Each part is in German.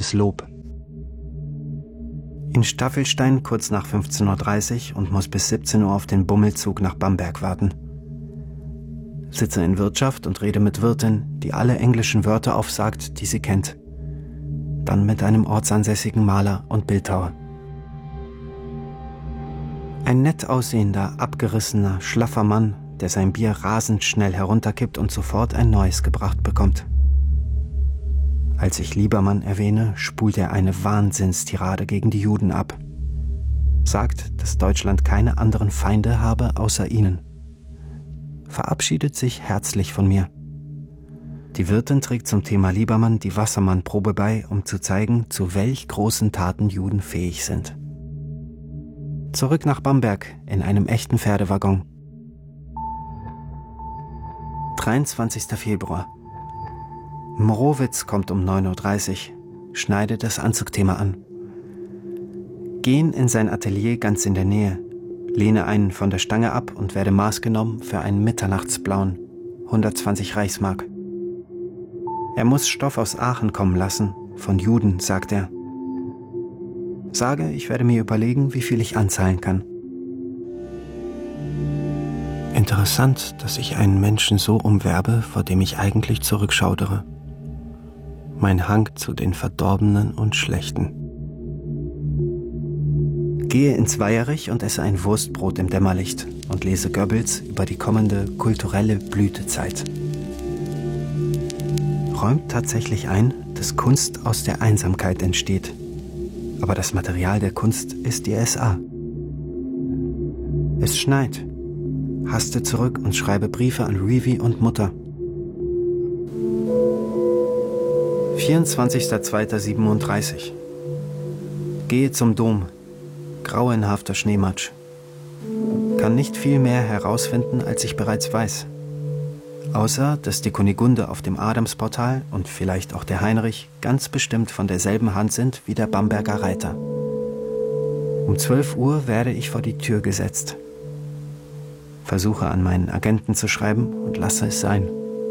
gutes Lob. In Staffelstein kurz nach 15:30 Uhr und muss bis 17 Uhr auf den Bummelzug nach Bamberg warten. Sitze in Wirtschaft und rede mit Wirtin, die alle englischen Wörter aufsagt, die sie kennt. Dann mit einem ortsansässigen Maler und Bildhauer. Ein nett aussehender, abgerissener, schlaffer Mann, der sein Bier rasend schnell herunterkippt und sofort ein neues gebracht bekommt. Als ich Liebermann erwähne, spult er eine Wahnsinnstirade gegen die Juden ab. Sagt, dass Deutschland keine anderen Feinde habe außer ihnen. Verabschiedet sich herzlich von mir. Die Wirtin trägt zum Thema Liebermann die Wassermann-Probe bei, um zu zeigen, zu welch großen Taten Juden fähig sind. Zurück nach Bamberg in einem echten Pferdewaggon. 23. Februar. Mrowitz kommt um 9:30 Uhr, schneidet das Anzugthema an. Gehen in sein Atelier ganz in der Nähe, lehne einen von der Stange ab und werde maßgenommen für einen Mitternachtsblauen, 120 Reichsmark. Er muss Stoff aus Aachen kommen lassen, von Juden, sagt er. Sage, ich werde mir überlegen, wie viel ich anzahlen kann. Interessant, dass ich einen Menschen so umwerbe, vor dem ich eigentlich zurückschaudere. Mein Hang zu den Verdorbenen und Schlechten. Gehe ins Weierich und esse ein Wurstbrot im Dämmerlicht und lese Goebbels über die kommende kulturelle Blütezeit. Räumt tatsächlich ein, dass Kunst aus der Einsamkeit entsteht. Aber das Material der Kunst ist die SA. Es schneit. Haste zurück und schreibe Briefe an Rivi und Mutter. 24.02.37. Gehe zum Dom. Grauenhafter Schneematsch. Kann nicht viel mehr herausfinden, als ich bereits weiß. Außer, dass die Kunigunde auf dem Adamsportal und vielleicht auch der Heinrich ganz bestimmt von derselben Hand sind wie der Bamberger Reiter. Um 12 Uhr werde ich vor die Tür gesetzt. Versuche an meinen Agenten zu schreiben und lasse es sein.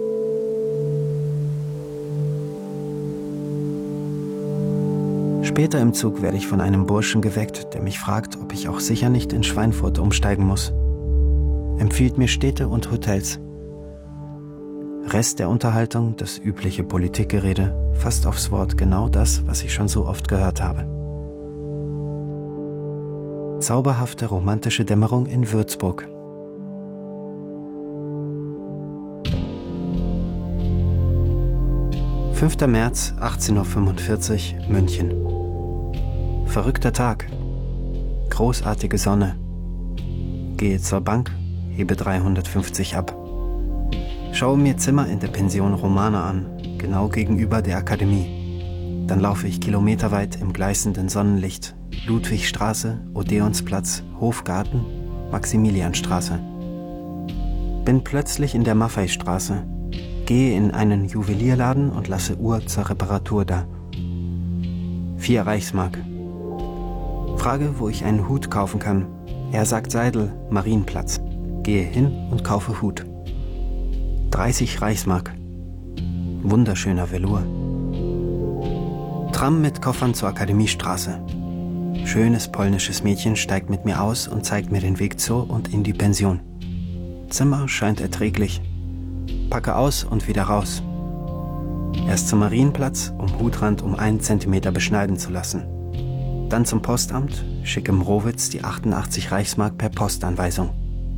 Später im Zug werde ich von einem Burschen geweckt, der mich fragt, ob ich auch sicher nicht in Schweinfurt umsteigen muss. Empfiehlt mir Städte und Hotels. Rest der Unterhaltung, das übliche Politikgerede, fast aufs Wort genau das, was ich schon so oft gehört habe. Zauberhafte romantische Dämmerung in Würzburg. »5. März, 18:45 Uhr, München. Verrückter Tag. Großartige Sonne. Gehe zur Bank, hebe 350 ab. Schaue mir Zimmer in der Pension Romana an, genau gegenüber der Akademie. Dann laufe ich kilometerweit im gleißenden Sonnenlicht. Ludwigstraße, Odeonsplatz, Hofgarten, Maximilianstraße. Bin plötzlich in der Maffeistraße. Gehe in einen Juwelierladen und lasse Uhr zur Reparatur da. 4 Reichsmark. Frage, wo ich einen Hut kaufen kann. Er sagt Seidel, Marienplatz. Gehe hin und kaufe Hut. 30 Reichsmark. Wunderschöner Velour. Tram mit Koffern zur Akademiestraße. Schönes polnisches Mädchen steigt mit mir aus und zeigt mir den Weg zur und in die Pension. Zimmer scheint erträglich. Packe aus und wieder raus. Erst zum Marienplatz, um Hutrand um 1 Zentimeter beschneiden zu lassen. Dann zum Postamt, schicke Mrowitz die 88 Reichsmark per Postanweisung.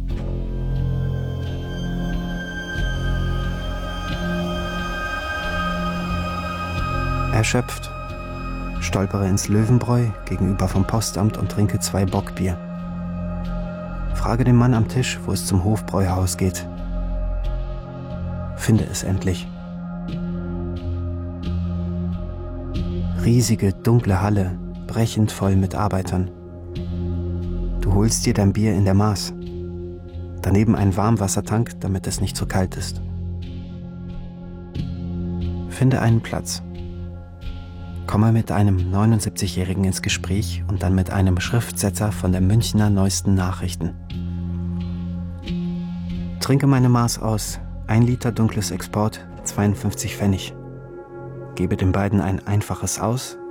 Erschöpft. Stolpere ins Löwenbräu gegenüber vom Postamt und trinke 2 Bockbier. Frage den Mann am Tisch, wo es zum Hofbräuhaus geht. Finde es endlich. Riesige, dunkle Halle, brechend voll mit Arbeitern. Du holst dir dein Bier in der Maß. Daneben ein Warmwassertank, damit es nicht zu kalt ist. Finde einen Platz. Komme mit einem 79-Jährigen ins Gespräch und dann mit einem Schriftsetzer von der Münchner Neuesten Nachrichten. Trinke meine Maß aus. 1 Liter dunkles Export, 52 Pfennig. Gebe den beiden ein einfaches aus,